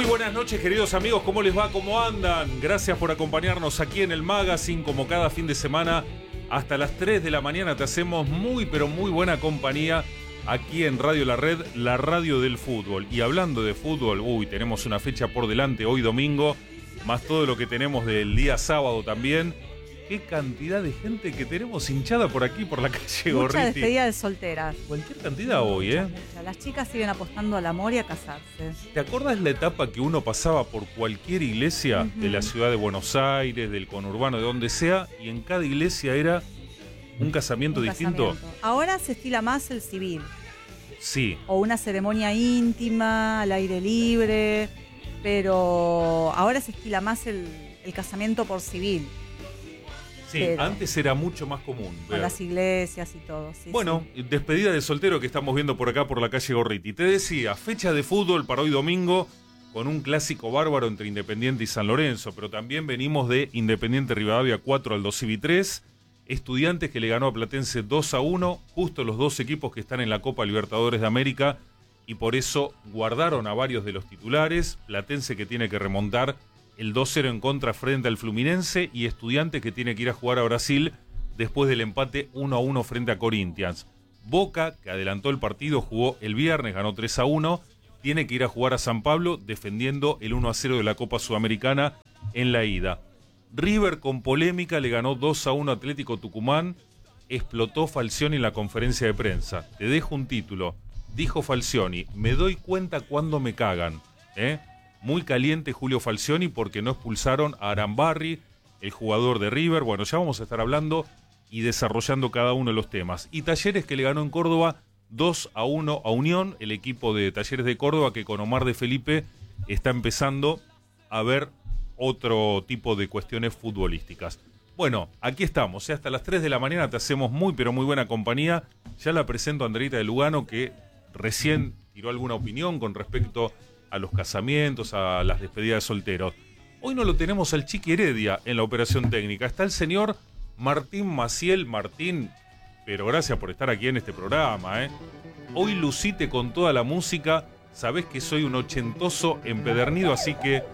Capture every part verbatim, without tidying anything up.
Muy buenas noches, queridos amigos, ¿cómo les va? ¿Cómo andan? Gracias por acompañarnos aquí en el Magazine, como cada fin de semana. Hasta las tres de la mañana te hacemos muy, pero muy buena compañía aquí en Radio La Red, la radio del fútbol. Y hablando de fútbol, uy, tenemos una fecha por delante hoy domingo, más todo lo que tenemos del día sábado también. Qué cantidad de gente que tenemos hinchada por aquí, por la calle Gorriti. Mucha despedida de solteras. Cualquier cantidad hoy, ¿eh? Mucha, mucha. Las chicas siguen apostando al amor y a casarse. ¿Te acuerdas la etapa que uno pasaba por cualquier iglesia uh-huh. de la ciudad de Buenos Aires, del conurbano, de donde sea, y en cada iglesia era un casamiento un distinto? Casamiento. Ahora se estila más el civil. Sí. O una ceremonia íntima, al aire libre, pero ahora se estila más el, el casamiento por civil. Sí, pero antes era mucho más común. Con las iglesias y todo. Sí, bueno, sí. Despedida de soltero que estamos viendo por acá por la calle Gorriti. Te decía, fecha de fútbol para hoy domingo con un clásico bárbaro entre Independiente y San Lorenzo, pero también venimos de Independiente Rivadavia cuatro al Civi tres, Estudiantes que le ganó a Platense dos a uno, justo los dos equipos que están en la Copa Libertadores de América y por eso guardaron a varios de los titulares. Platense que tiene que remontar el dos cero en contra frente al Fluminense y Estudiantes que tiene que ir a jugar a Brasil después del empate uno a uno frente a Corinthians. Boca, que adelantó el partido, jugó el viernes, ganó tres a uno, tiene que ir a jugar a San Pablo defendiendo el uno a cero de la Copa Sudamericana en la ida. River con polémica le ganó dos a uno a Atlético Tucumán, explotó Falcioni en la conferencia de prensa. Te dejo un título, dijo Falcioni, me doy cuenta cuando me cagan, ¿eh? Muy caliente Julio Falcioni porque no expulsaron a Arambarri, el jugador de River. Bueno, ya vamos a estar hablando y desarrollando cada uno de los temas. Y Talleres que le ganó en Córdoba dos a uno a Unión, el equipo de Talleres de Córdoba que con Omar de Felipe está empezando a ver otro tipo de cuestiones futbolísticas. Bueno, aquí estamos, ¿eh? Hasta las tres de la mañana te hacemos muy pero muy buena compañía. Ya la presento a Andreita de Lugano que recién tiró alguna opinión con respecto a los casamientos, a las despedidas de solteros. Hoy no lo tenemos al Chiqui Heredia en la operación técnica. Está el señor Martín Maciel. Martín, pero gracias por estar aquí en este programa, ¿eh? Hoy lucite con toda la música. Sabés que soy un ochentoso empedernido, así que...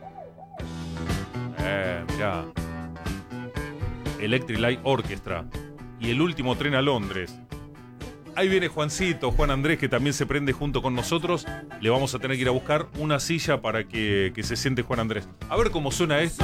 Eh, mirá. Electric Light Orchestra. Y el último tren a Londres. Ahí viene Juancito, Juan Andrés, que también se prende junto con nosotros. Le vamos a tener que ir a buscar una silla para que, que se siente Juan Andrés. A ver cómo suena esto.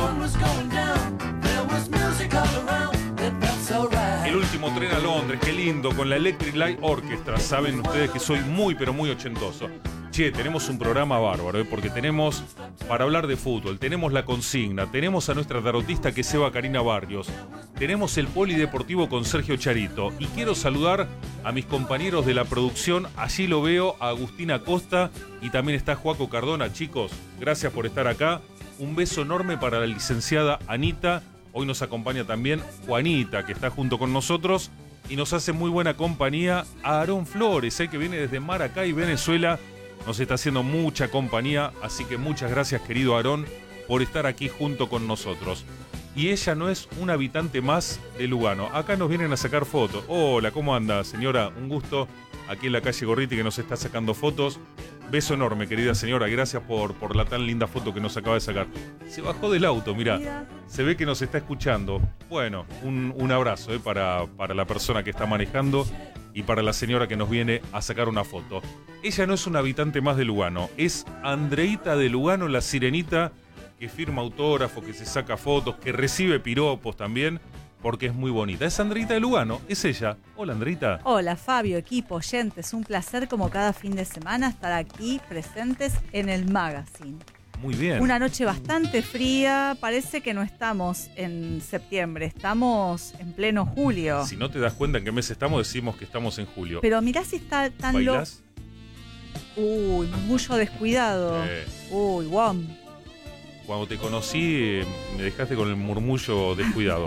El último tren a Londres, qué lindo, con la Electric Light Orchestra. Saben ustedes que soy muy, pero muy ochentoso. Che, tenemos un programa bárbaro, ¿eh? Porque tenemos para hablar de fútbol, tenemos la consigna, tenemos a nuestra tarotista que se va Karina Barrios, tenemos el polideportivo con Sergio Charito y quiero saludar a mis compañeros de la producción, allí lo veo, a Agustina Costa y también está Joaco Cardona. Chicos, gracias por estar acá, un beso enorme para la licenciada Anita, hoy nos acompaña también Juanita que está junto con nosotros y nos hace muy buena compañía a Aarón Flores, ¿eh? Que viene desde Maracay, Venezuela. Nos está haciendo mucha compañía, así que muchas gracias, querido Aarón, por estar aquí junto con nosotros. Y ella no es un habitante más de Lugano. Acá nos vienen a sacar fotos. Hola, ¿cómo anda, señora? Un gusto aquí en la calle Gorriti que nos está sacando fotos. Beso enorme, querida señora. Gracias por, por la tan linda foto que nos acaba de sacar. Se bajó del auto, mirá. Mira. Se ve que nos está escuchando. Bueno, un, un abrazo eh, para, para la persona que está manejando y para la señora que nos viene a sacar una foto. Ella no es un habitante más de Lugano, es Andreita de Lugano, la sirenita, que firma autógrafos, que se saca fotos, que recibe piropos también, porque es muy bonita. Es Andreita de Lugano, es ella. Hola, Andreita. Hola, Fabio, equipo, oyentes, un placer como cada fin de semana estar aquí presentes en el Magazine. Muy bien. Una noche bastante fría, parece que no estamos en septiembre, estamos en pleno julio. Si no te das cuenta en qué mes estamos, decimos que estamos en julio. Pero mirá si está tan... ¿Bailás? Lo... Uy, murmullo descuidado. Eh. Uy, guau. Cuando te conocí, me dejaste con el murmullo descuidado.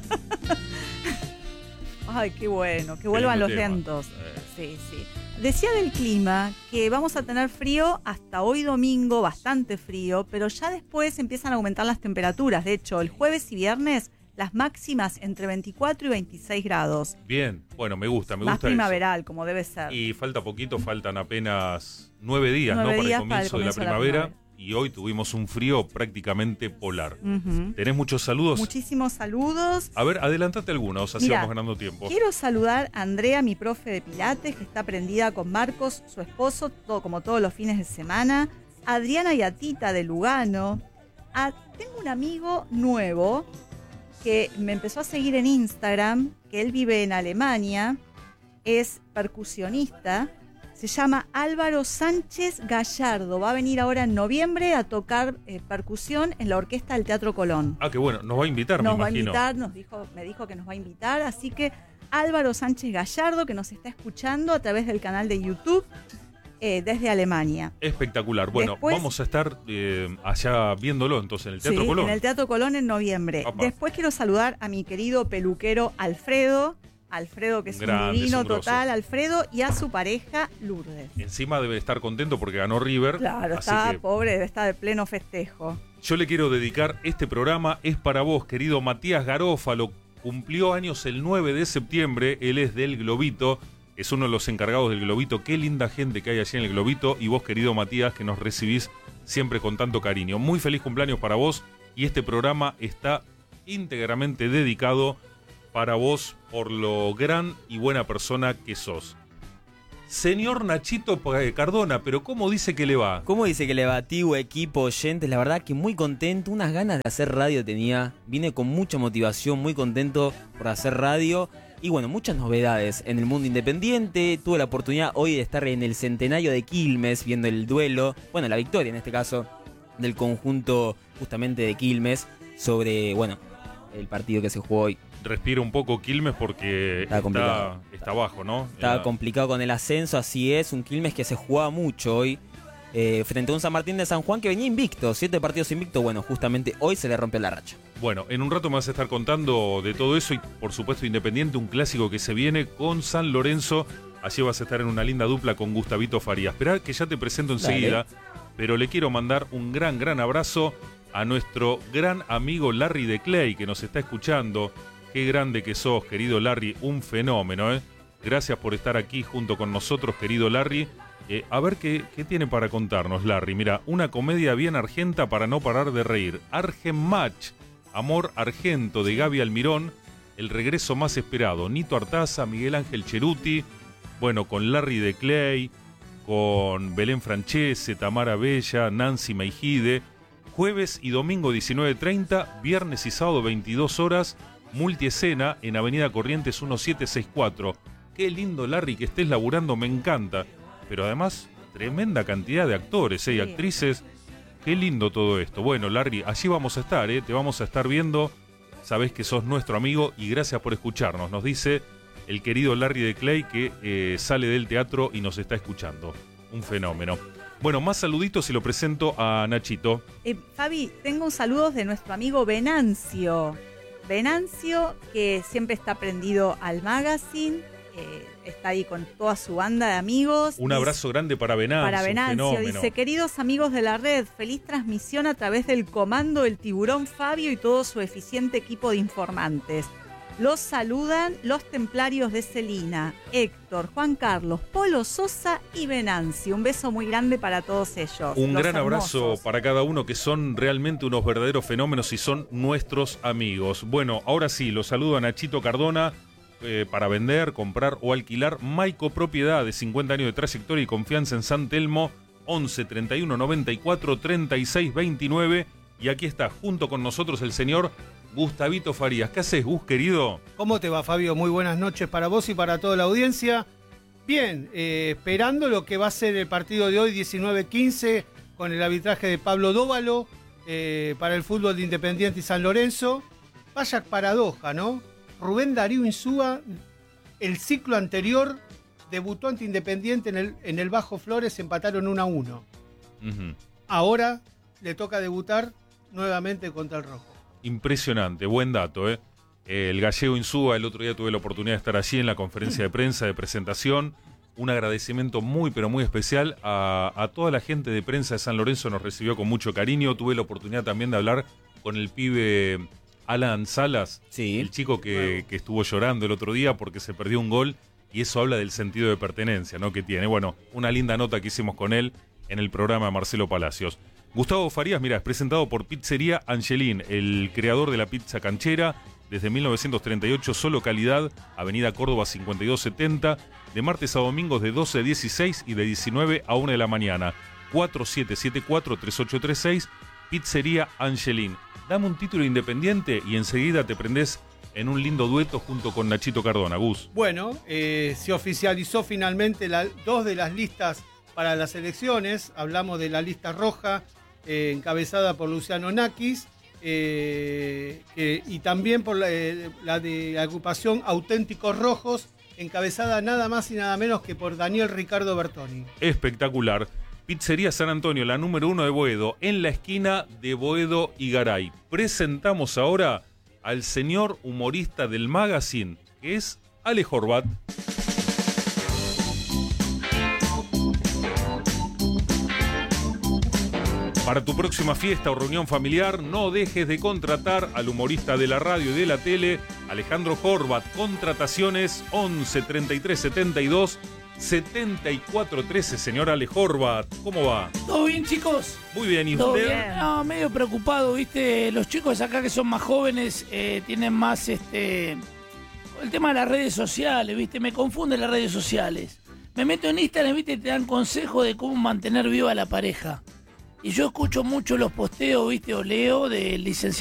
Ay, qué bueno, que vuelvan los vientos. Eh. Sí, sí. Decía del clima que vamos a tener frío hasta hoy domingo, bastante frío, pero ya después empiezan a aumentar las temperaturas. De hecho, el jueves y viernes las máximas entre veinticuatro y veintiséis grados. Bien, bueno, me gusta, me Más gusta primaveral, eso. Como debe ser. Y falta poquito, faltan apenas nueve días, nueve ¿no? Para días el comienzo, para el comienzo de la primavera. de la primavera. y hoy tuvimos un frío prácticamente polar. Uh-huh. ¿Tenés muchos saludos? Muchísimos saludos. A ver, adelantate alguna, o sea, así Mirá, vamos ganando tiempo. Quiero saludar a Andrea, mi profe de Pilates, que está prendida con Marcos, su esposo, todo, como todos los fines de semana. A Adriana y a Tita de Lugano. A, tengo un amigo nuevo que me empezó a seguir en Instagram, que él vive en Alemania, es percusionista. Se llama Álvaro Sánchez Gallardo. Va a venir ahora en noviembre a tocar eh, percusión en la orquesta del Teatro Colón. Ah, qué bueno. Nos va a invitar, nos me imagino. Nos va a invitar, nos dijo, me dijo que nos va a invitar. Así que Álvaro Sánchez Gallardo, que nos está escuchando a través del canal de YouTube eh, desde Alemania. Espectacular. Bueno, Después, vamos a estar eh, allá viéndolo entonces en el Teatro sí, Colón. en el Teatro Colón en noviembre. Opa. Después quiero saludar a mi querido peluquero Alfredo. Alfredo, que es Grande, un divino es un grosso. total, Alfredo, y a su pareja, Lourdes. Encima debe estar contento porque ganó River. Claro, así está que pobre, está de pleno festejo. yo le quiero dedicar este programa, es para vos, querido Matías Garófalo. Cumplió años el nueve de septiembre, él es del Globito, es uno de los encargados del Globito. Qué linda gente que hay allí en el Globito. Y vos, querido Matías, que nos recibís siempre con tanto cariño. Muy feliz cumpleaños para vos, y este programa está íntegramente dedicado para vos por lo gran y buena persona que sos. Señor Nachito Cardona, pero ¿cómo dice que le va? ¿Cómo dice que le va, tío, equipo, oyentes? La verdad que muy contento, unas ganas de hacer radio tenía. Vine con mucha motivación, muy contento por hacer radio. Y bueno, muchas novedades en el mundo independiente. Tuve la oportunidad hoy de estar en el centenario de Quilmes, viendo el duelo, bueno, la victoria en este caso, del conjunto justamente de Quilmes, sobre, bueno, el partido que se jugó hoy. Respira un poco Quilmes porque Está está, está abajo, ¿no? Estaba Era- complicado con el ascenso, así es. Un Quilmes que se jugaba mucho hoy. Eh, frente a un San Martín de San Juan que venía invicto. Siete partidos invicto. Bueno, justamente hoy se le rompe la racha. Bueno, en un rato me vas a estar contando de todo eso y por supuesto Independiente, un clásico que se viene con San Lorenzo. Allí vas a estar en una linda dupla con Gustavito Farías. Esperá que ya te presento enseguida, pero le quiero mandar un gran, gran abrazo a nuestro gran amigo Larry de Clay, que nos está escuchando. Qué grande que sos, querido Larry, un fenómeno, ¿eh? Gracias por estar aquí junto con nosotros, querido Larry. Eh, a ver qué, qué tiene para contarnos, Larry. Mira, una comedia bien argenta para no parar de reír. Argen Match, Amor Argento, de Gaby Almirón. El regreso más esperado. Nito Artaza, Miguel Ángel Cheruti. Bueno, con Larry de Clay, con Belén Francese, Tamara Bella, Nancy Meijide. Jueves y domingo diecinueve treinta, viernes y sábado veintidós horas. Multiescena en Avenida Corrientes diecisiete sesenta y cuatro. Qué lindo, Larry, que estés laburando, me encanta. Pero además, tremenda cantidad de actores ¿eh? y Sí. actrices. Qué lindo todo esto. Bueno, Larry, allí vamos a estar, ¿eh? Te vamos a estar viendo. Sabés que sos nuestro amigo y gracias por escucharnos. Nos dice el querido Larry de Clay que eh, sale del teatro y nos está escuchando. Un fenómeno. Bueno, más saluditos y lo presento a Nachito. Eh, Fabi, tengo saludos de nuestro amigo Venancio. Venancio, que siempre está prendido al magazine, eh, está ahí con toda su banda de amigos. Un Dice- abrazo grande para Venancio. Para un Venancio, fenómeno. dice: queridos amigos de la red, feliz transmisión a través del comando del tiburón Fabio y todo su eficiente equipo de informantes. Los saludan los templarios de Celina, Héctor, Juan Carlos, Polo Sosa y Venancio. Un beso muy grande para todos ellos. Un los gran abrazo hermosos. para cada uno, que son realmente unos verdaderos fenómenos y son nuestros amigos. Bueno, ahora sí, los saludo a Nachito Cardona eh, para vender, comprar o alquilar. Maico Propiedad, de cincuenta años de trayectoria y confianza en San Telmo, once treinta y uno noventa y cuatro treinta y seis veintinueve. Y aquí está, junto con nosotros, el señor Gustavito Farías. ¿Qué haces, Gus, querido? ¿Cómo te va, Fabio? Muy buenas noches para vos y para toda la audiencia. Bien, eh, esperando lo que va a ser el partido de hoy, diecinueve quince, con el arbitraje de Pablo Dóvalo, eh, para el fútbol de Independiente y San Lorenzo. Vaya paradoja, ¿no? Rubén Darío Insúa, el ciclo anterior, debutó ante Independiente en el, en el Bajo Flores, empataron uno a uno. Ujú. Ahora le toca debutar nuevamente contra el Rojo. Impresionante, buen dato, ¿eh? El gallego Insúa, el otro día tuve la oportunidad de estar allí en la conferencia de prensa de presentación. Un agradecimiento muy, pero muy especial a, a toda la gente de prensa de San Lorenzo, nos recibió con mucho cariño. Tuve la oportunidad también de hablar con el pibe Alan Salas, Sí. el chico que, que estuvo llorando el otro día porque se perdió un gol, y eso habla del sentido de pertenencia, ¿no? que tiene. Bueno, una linda nota que hicimos con él en el programa de Marcelo Palacios. Gustavo Farías, mira, es presentado por Pizzería Angelín, el creador de la pizza canchera. Desde mil novecientos treinta y ocho, solo calidad, Avenida Córdoba cincuenta y dos setenta, de martes a domingos de doce a dieciséis y de diecinueve a una de la mañana. cuatro siete siete cuatro, tres ocho tres seis, Pizzería Angelín. Dame un título independiente y enseguida te prendés en un lindo dueto junto con Nachito Cardona. Gus. Bueno, eh, se oficializó finalmente la, dos de las listas para las elecciones. Hablamos de la lista roja, eh, encabezada por Luciano Nakis, eh, eh, y también por la, eh, la de la agrupación Auténticos Rojos, encabezada nada más y nada menos que por Daniel Ricardo Bertoni. Espectacular. Pizzería San Antonio, la número uno de Boedo, en la esquina de Boedo y Garay. Presentamos ahora al señor humorista del magazine, que es Ale Horvat. Para tu próxima fiesta o reunión familiar, no dejes de contratar al humorista de la radio y de la tele, Alejandro Horvat. Contrataciones once treinta y tres setenta y dos setenta y cuatro trece. Señor Ale Horvat, ¿cómo va? ¿Todo bien, chicos? Muy bien, ¿y ¿Todo usted? bien? No, medio preocupado, ¿viste? Los chicos acá que son más jóvenes eh, tienen más, este... el tema de las redes sociales, ¿viste? Me confunden las redes sociales. Me meto en Instagram, ¿viste? Te dan consejos de cómo mantener viva la pareja. Y yo escucho mucho los posteos, ¿viste? O leo del licenciado